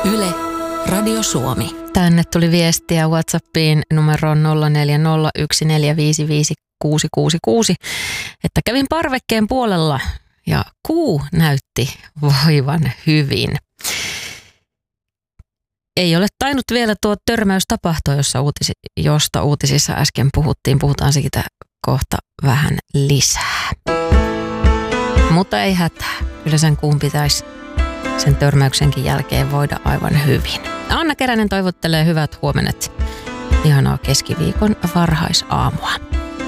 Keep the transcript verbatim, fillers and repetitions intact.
Yle, Radio Suomi. Tänne tuli viestiä WhatsAppiin numeroon nolla neljä nolla yksi neljä viisi viisi kuusi kuusi kuusi, että kävin parvekkeen puolella ja kuu näytti voivan hyvin. Ei ole tainnut vielä tuo törmäys tapahtua, jossa uutisi, josta uutisissa äsken puhuttiin. Puhutaan siitä kohta vähän lisää. Mutta ei hätää. Kyllä sen kuun pitäisi sen törmäyksenkin jälkeen voida aivan hyvin. Anna Keränen toivottelee hyvät huomenet. Ihanaa keskiviikon varhaisaamua.